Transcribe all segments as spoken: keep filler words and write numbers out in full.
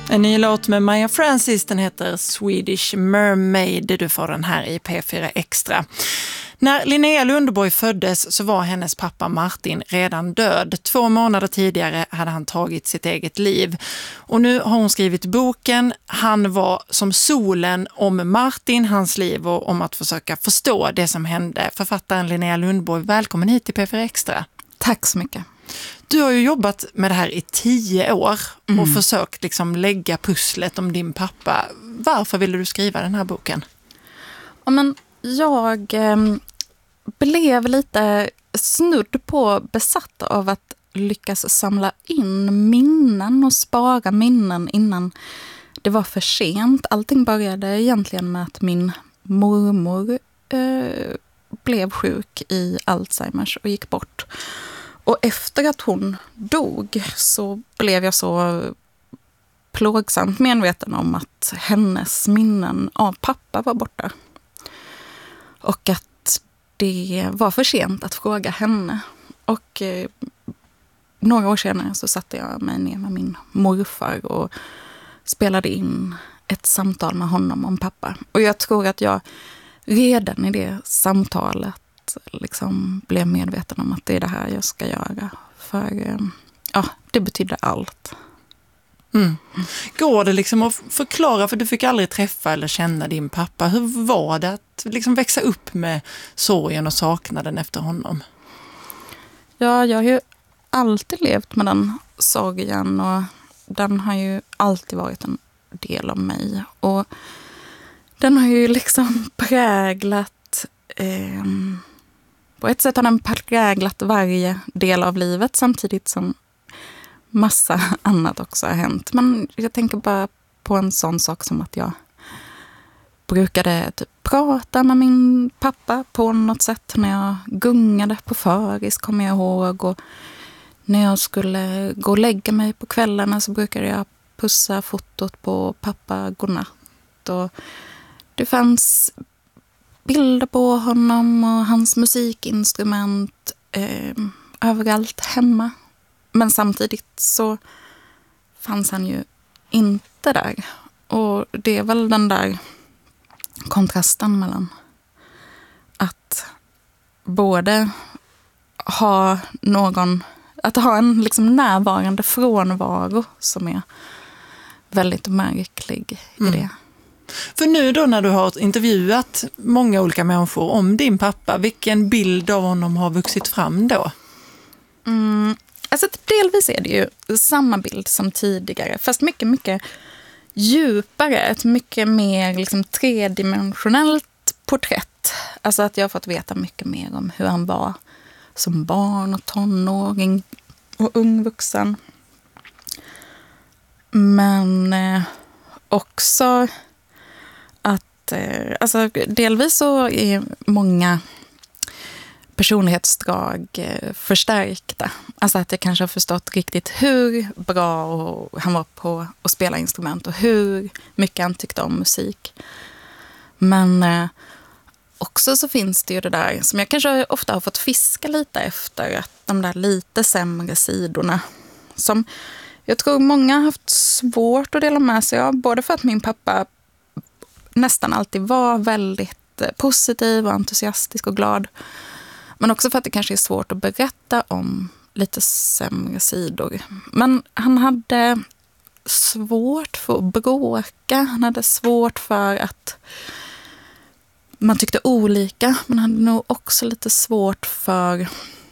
En ny låt med Maja Francis, den heter Swedish Mermaid. Du får den här i P fyra Extra. När Linnea Lundborg föddes så var hennes pappa Martin redan död. Två månader tidigare hade han tagit sitt eget liv. Och nu har hon skrivit boken Han var som solen, om Martin, hans liv och om att försöka förstå det som hände. Författaren Linnea Lundborg, välkommen hit till P fyra Extra. Tack så mycket. Du har ju jobbat med det här i tio år och Mm. försökt liksom lägga pusslet om din pappa. Varför ville du skriva den här boken? Ja, men jag eh, blev lite snudd på besatt av att lyckas samla in minnen och spara minnen innan det var för sent. Allting började egentligen med att min mormor eh, blev sjuk i Alzheimers och gick bort. Och efter att hon dog så blev jag så plågsamt medveten om att hennes minnen av pappa var borta. Och att det var för sent att fråga henne. Och eh, några år senare så satte jag mig ner med min morfar och spelade in ett samtal med honom om pappa. Och jag tror att jag redan i det samtalet liksom blev medveten om att det är det här jag ska göra. För ja, det betydde allt. Mm. Går det liksom att förklara, för du fick aldrig träffa eller känna din pappa. Hur var det att liksom växa upp med sorgen och saknaden efter honom? Ja, jag har ju alltid levt med den sorgen och den har ju alltid varit en del av mig. Och den har ju liksom präglat... Eh, på ett sätt har den präglat varje del av livet samtidigt som massa annat också har hänt. Men jag tänker bara på en sån sak som att jag brukade typ prata med min pappa på något sätt när jag gungade på föris, kommer jag ihåg. Och när jag skulle gå och lägga mig på kvällarna så brukade jag pussa fotot på pappa godnatt. Och det fanns bilder på honom och hans musikinstrument eh, överallt hemma. Men samtidigt så fanns han ju inte där. Och det är väl den där kontrasten mellan att både ha någon, att ha en liksom närvarande frånvaro som är väldigt märklig i Mm. det. För nu då när du har intervjuat många olika människor om din pappa, vilken bild av honom har vuxit fram då? Mm, alltså delvis är det ju samma bild som tidigare, fast mycket, mycket djupare, ett mycket mer liksom tredimensionellt porträtt. Alltså att jag har fått veta mycket mer om hur han var som barn och tonåring och ungvuxen. Men eh, också att, eh, alltså delvis så är många personlighetsdrag eh, förstärkta. Alltså att jag kanske har förstått riktigt hur bra och han var på att spela instrument och hur mycket han tyckte om musik. Men eh, också så finns det ju det där som jag kanske ofta har fått fiska lite efter, att de där lite sämre sidorna som jag tror många har haft svårt att dela med sig av, både för att min pappa nästan alltid var väldigt positiv och entusiastisk och glad. Men också för att det kanske är svårt att berätta om lite sämre sidor. Men han hade svårt för att bråka. Han hade svårt för att man tyckte olika. Men han hade nog också lite svårt för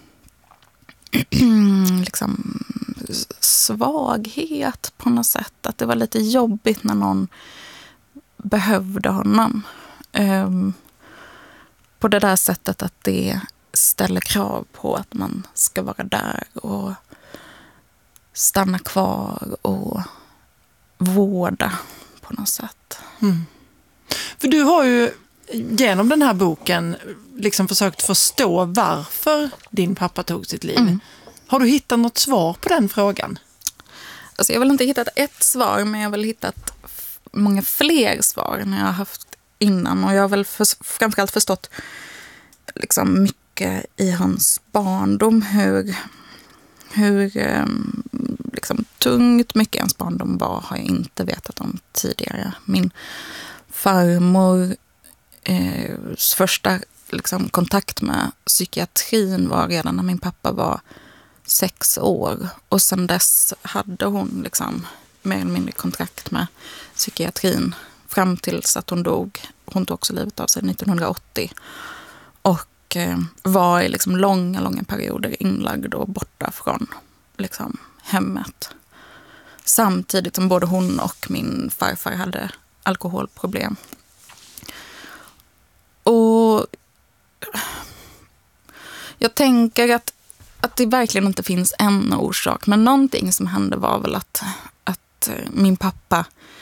liksom svaghet på något sätt. Att det var lite jobbigt när någon behövde honom. Um, på det där sättet att det ställer krav på att man ska vara där och stanna kvar och vårda på något sätt. Mm. För du har ju genom den här boken liksom försökt förstå varför din pappa tog sitt liv. Mm. Har du hittat något svar på den frågan? Alltså jag har väl inte hittat ett svar, men jag har väl hittat många fler svar än jag har haft innan. Och jag har väl för, framförallt förstått liksom mycket i hans barndom, hur, hur liksom tungt mycket ens barndom var har jag inte vetat om tidigare. Min farmor eh, första liksom, kontakt med psykiatrin var redan när min pappa var sex år. Och sen dess hade hon liksom, mer eller mindre kontrakt med psykiatrin fram tills att hon dog. Hon tog också livet av sig nittonhundraåttio. Och eh, var i liksom långa, långa perioder inlagd och borta från liksom, hemmet. Samtidigt som både hon och min farfar hade alkoholproblem. Och jag tänker att, att det verkligen inte finns en orsak. Men någonting som hände var väl att, att min pappa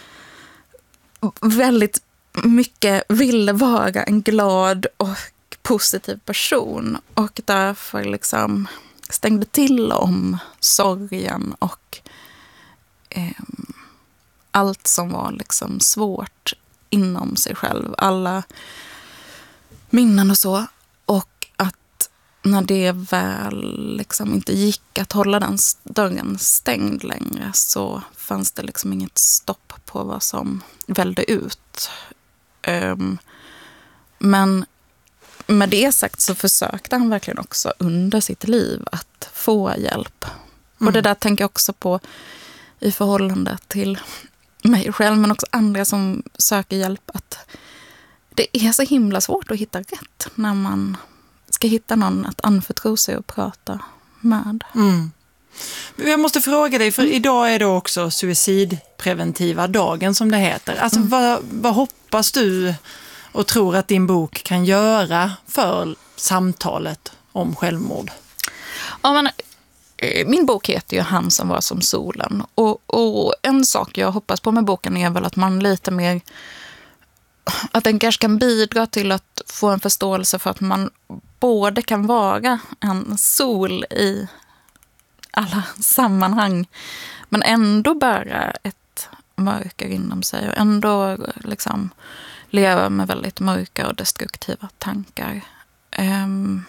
väldigt mycket ville vara en glad och positiv person. Och därför liksom stängde till om sorgen och eh, allt som var liksom svårt inom sig själv. Alla minnen och så. Och att när det väl liksom inte gick att hålla den dörren stängd längre så fanns det liksom inget stopp på vad som vällde ut. Um, men med det sagt så försökte han verkligen också under sitt liv att få hjälp. Mm. Och det där tänker jag också på i förhållande till mig själv men också andra som söker hjälp, att det är så himla svårt att hitta rätt när man ska hitta någon att anförtro sig och prata med. Mm. Jag måste fråga dig, för mm. idag är det också suicidpreventiva dagen som det heter. Alltså mm. vad, vad hoppas du och tror att din bok kan göra för samtalet om självmord? Ja, men, min bok heter ju Han som var som solen. Och, och en sak jag hoppas på med boken är väl att man lite mer, att den kanske kan bidra till att få en förståelse för att man både kan vara en sol i alla sammanhang men ändå bära ett mörker inom sig och ändå liksom leva med väldigt mörka och destruktiva tankar. Um,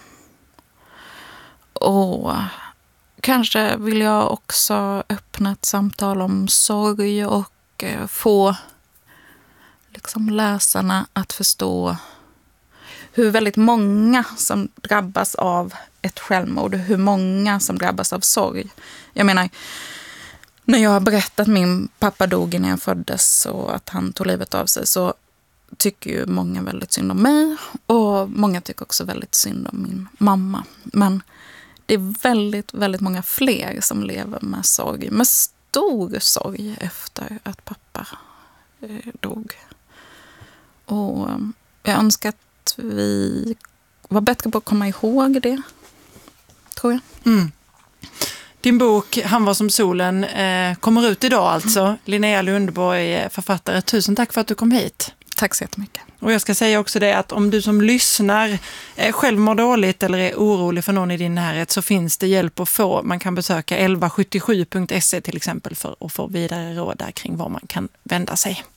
och kanske vill jag också öppna ett samtal om sorg och uh, få liksom läsarna att förstå hur väldigt många som drabbas av ett självmord, hur många som drabbas av sorg. Jag menar, när jag har berättat att min pappa dog när jag föddes och att han tog livet av sig så tycker ju många väldigt synd om mig och många tycker också väldigt synd om min mamma. Men det är väldigt, väldigt många fler som lever med sorg, med stor sorg efter att pappa eh, dog. Och jag önskar att vi var bättre på att komma ihåg det, tror jag. Mm. Din bok Han var som solen eh, kommer ut idag alltså. Mm. Linnea Lundborg, författare. Tusen tack för att du kom hit. Tack så jättemycket. Och jag ska säga också det att om du som lyssnar eh, själv mår dåligt eller är orolig för någon i din närhet så finns det hjälp att få. Man kan besöka elva sjuttiosju punkt se till exempel för att få vidare råd där kring var man kan vända sig.